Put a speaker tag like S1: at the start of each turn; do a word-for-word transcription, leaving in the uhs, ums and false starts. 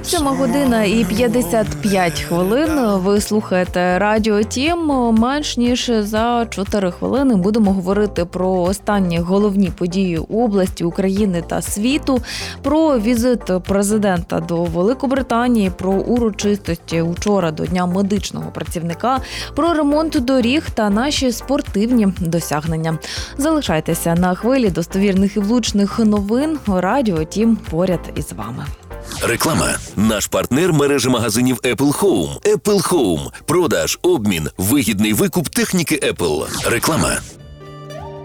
S1: Сьома година і п'ятдесят п'ять хвилин. Ви слухаєте Радіо Тім. Менш ніж за чотири хвилини будемо говорити про останні головні події області, України та світу, про візит президента до Великобританії, про урочистості учора до Дня медичного працівника, про ремонт доріг та наші спортивні досягнення. Залишайтеся на хвилі достовірних і влучних новин. Радіо Тім поряд із вами.
S2: Реклама. Наш партнер – мережа магазинів Apple Home. Apple Home. Продаж, обмін, вигідний викуп техніки Apple. Реклама.